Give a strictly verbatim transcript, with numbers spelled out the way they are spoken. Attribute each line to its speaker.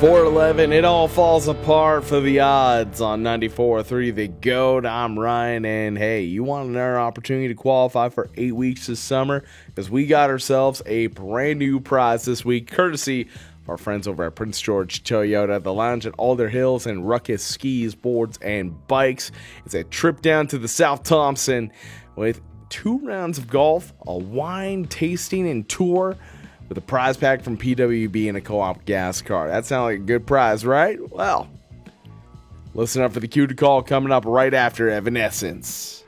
Speaker 1: four eleven, it all falls apart for the odds on ninety-four point three The GOAT. I'm Ryan, and hey, you want another opportunity to qualify for eight weeks this summer? Because we got ourselves a brand new prize this week, courtesy of our friends over at Prince George Toyota, the lounge at Alder Hills, and Ruckus Skis, Boards, and Bikes. It's a trip down to the South Thompson with two rounds of golf, a wine tasting and tour, with a prize pack from P W B and a co-op gas card. That sounds like a good prize, right? Well, listen up for the cue to call coming up right after Evanescence.